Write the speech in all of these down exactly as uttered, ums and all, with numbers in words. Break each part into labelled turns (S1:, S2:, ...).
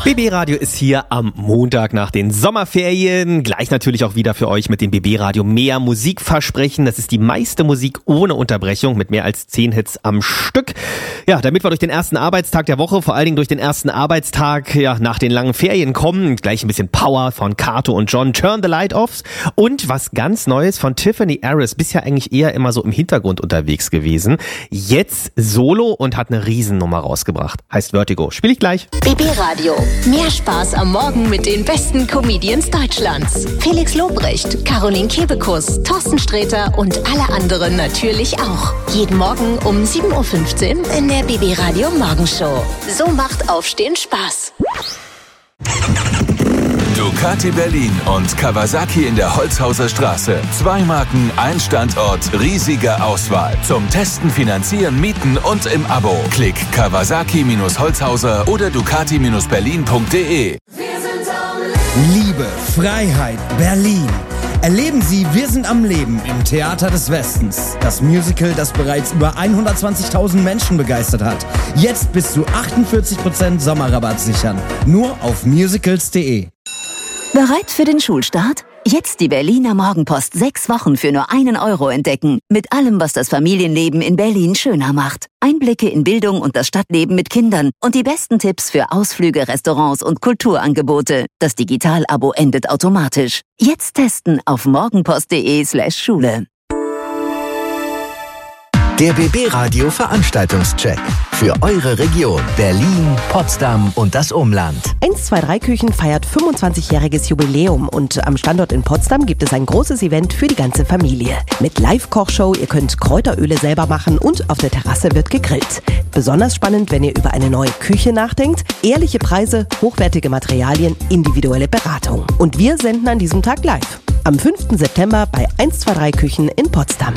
S1: B B-Radio ist hier am Montag nach den Sommerferien. Gleich natürlich auch wieder für euch mit dem B B-Radio mehr Musikversprechen. Das ist die meiste Musik ohne Unterbrechung mit mehr als zehn Hits am Stück. Ja, damit wir durch den ersten Arbeitstag der Woche, vor allen Dingen durch den ersten Arbeitstag ja, nach den langen Ferien kommen. Gleich ein bisschen Power von Kato und John, Turn the Light Offs. Und was ganz Neues von Tiffany Harris. Bisher eigentlich eher immer so im Hintergrund unterwegs gewesen. Jetzt solo und hat eine Riesennummer rausgebracht. Heißt Vertigo. Spiel ich gleich.
S2: B B-Radio. Mehr Spaß am Morgen mit den besten Comedians Deutschlands. Felix Lobrecht, Caroline Kebekus, Thorsten Sträter und alle anderen natürlich auch. Jeden Morgen um sieben Uhr fünfzehn in der B B-Radio Morgenshow. So macht Aufstehen Spaß.
S3: Ducati Berlin und Kawasaki in der Holzhauser Straße. Zwei Marken, ein Standort, riesige Auswahl. Zum Testen, Finanzieren, Mieten und im Abo. Klick Kawasaki-Holzhauser oder Ducati Berlin punkt de.
S4: Liebe, Freiheit, Berlin. Erleben Sie Wir sind am Leben im Theater des Westens. Das Musical, das bereits über hundertzwanzigtausend Menschen begeistert hat. Jetzt bis zu achtundvierzig Prozent Sommerrabatt sichern. Nur auf musicals punkt de.
S5: Bereit für den Schulstart? Jetzt die Berliner Morgenpost sechs Wochen für nur einen Euro entdecken. Mit allem, was das Familienleben in Berlin schöner macht. Einblicke in Bildung und das Stadtleben mit Kindern und die besten Tipps für Ausflüge, Restaurants und Kulturangebote. Das Digital-Abo endet automatisch. Jetzt testen auf morgenpost.de slash Schule.
S6: Der B B-Radio Veranstaltungscheck. Für eure Region Berlin, Potsdam und das Umland.
S7: eins zwei drei Küchen feiert fünfundzwanzigjähriges Jubiläum und am Standort in Potsdam gibt es ein großes Event für die ganze Familie. Mit Live-Kochshow, ihr könnt Kräuteröle selber machen und auf der Terrasse wird gegrillt. Besonders spannend, wenn ihr über eine neue Küche nachdenkt. Ehrliche Preise, hochwertige Materialien, individuelle Beratung. Und wir senden an diesem Tag live. Am fünften September bei eins zwei drei Küchen in Potsdam.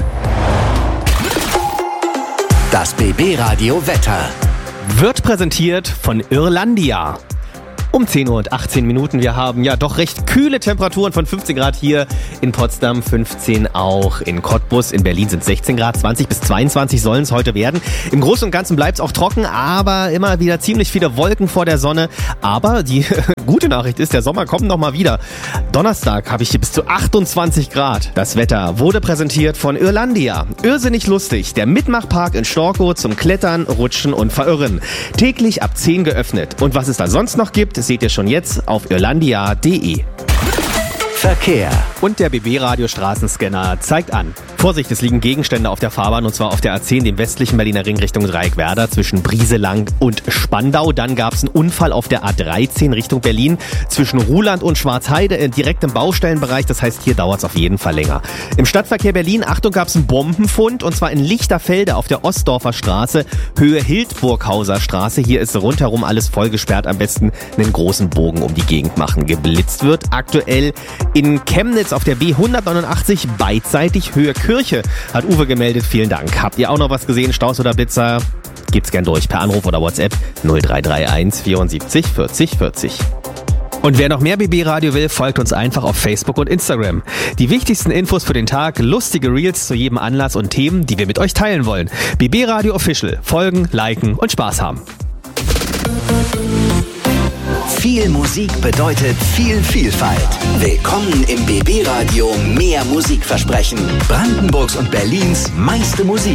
S6: Das B B-Radio Wetter
S1: wird präsentiert von Irlandia. Um zehn Uhr und achtzehn Minuten. Wir haben ja doch recht kühle Temperaturen von fünfzehn Grad hier in Potsdam, fünfzehn auch in Cottbus. In Berlin sind sechzehn Grad, zwanzig bis zweiundzwanzig sollen es heute werden. Im Großen und Ganzen bleibt es auch trocken, aber immer wieder ziemlich viele Wolken vor der Sonne. Aber die gute Nachricht ist, der Sommer kommt noch mal wieder. Donnerstag habe ich hier bis zu achtundzwanzig Grad. Das Wetter wurde präsentiert von Irlandia. Irrsinnig lustig. Der Mitmachpark in Storkow zum Klettern, Rutschen und Verirren. Täglich ab zehn geöffnet. Und was es da sonst noch gibt, seht ihr schon jetzt auf irlandia punkt de.
S6: Verkehr.
S1: Und der B B-Radio Straßenscanner zeigt an. Vorsicht, es liegen Gegenstände auf der Fahrbahn und zwar auf der A zehn, dem westlichen Berliner Ring Richtung Dreieckwerder zwischen Brieselang und Spandau. Dann gab es einen Unfall auf der A dreizehn Richtung Berlin zwischen Ruhland und Schwarzheide, direkt im Baustellenbereich. Das heißt, hier dauert es auf jeden Fall länger. Im Stadtverkehr Berlin, Achtung, gab es einen Bombenfund und zwar in Lichterfelde auf der Ostdorfer Straße, Höhe Hildburghauser Straße. Hier ist rundherum alles vollgesperrt. Am besten einen großen Bogen um die Gegend machen. Geblitzt wird aktuell in Chemnitz auf der B hundertneunundachtzig beidseitig Höhe Kirche, hat Uwe gemeldet. Vielen Dank. Habt ihr auch noch was gesehen? Staus oder Blitzer? Gebt's gern durch per Anruf oder WhatsApp null drei drei eins vierundsiebzig vierzig vierzig. Und wer noch mehr B B-Radio will, folgt uns einfach auf Facebook und Instagram. Die wichtigsten Infos für den Tag, lustige Reels zu jedem Anlass und Themen, die wir mit euch teilen wollen. B B-Radio Official. Folgen, liken und Spaß haben.
S6: Viel Musik bedeutet viel Vielfalt. Willkommen im B B-Radio mehr Musikversprechen. Brandenburgs und Berlins meiste Musik.